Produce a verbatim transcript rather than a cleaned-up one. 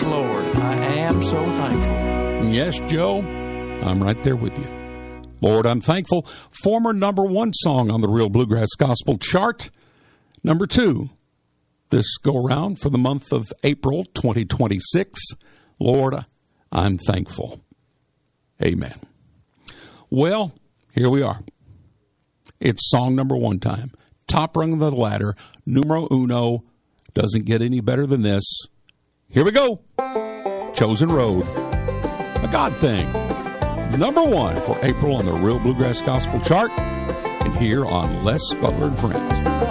Yes, Lord, I am so thankful. Yes, Joe, I'm right there with you. Lord, I'm thankful. Former number one song on the Real Bluegrass Gospel chart. Number two, this go-around for the month of April twenty twenty-six. Lord, I'm thankful. Amen. Well, here we are. It's song number one time. Top rung of the ladder, numero uno. Doesn't get any better than this. Here we go. Chosen Road. A God thing. Number one for April on the Real Bluegrass Gospel chart. And here on Les Butler and Friends.